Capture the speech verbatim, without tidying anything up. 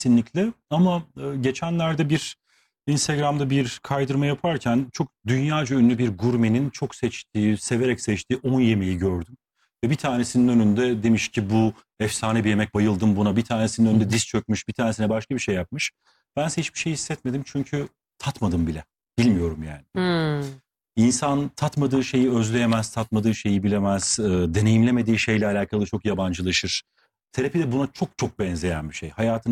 Kesinlikle ama e, geçenlerde bir Instagram'da bir kaydırma yaparken çok dünyaca ünlü bir gurmenin çok seçtiği, severek seçtiği on yemeği gördüm. Ve bir tanesinin önünde demiş ki bu efsane bir yemek, bayıldım buna. Bir tanesinin önünde diz çökmüş, bir tanesine başka bir şey yapmış. Bense hiçbir şey hissetmedim çünkü tatmadım bile. Bilmiyorum yani. Hmm. İnsan tatmadığı şeyi özleyemez, tatmadığı şeyi bilemez, e, deneyimlemediği şeyle alakalı çok yabancılaşır. Terapi de buna çok çok benzeyen bir şey. Hayatını